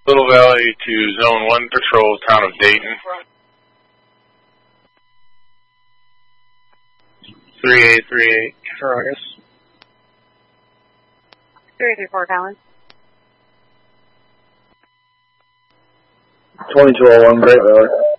Little Valley to Zone 1 Patrol, Town of Dayton. 3838 for August. 334 Collins. 2201 Great Valley.